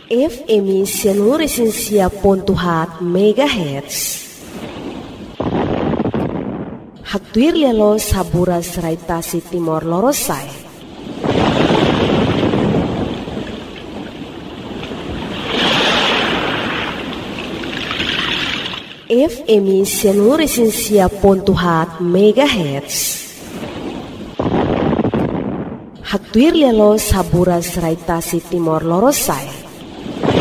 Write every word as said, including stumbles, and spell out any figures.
F M Seluruh ponto hat megahertz. Haktuir lelo sabura serai tasi timor lorosai. F M Seluruh ponto hat megahertz. Haktuir lelo sabura serai tasi timor lorosai.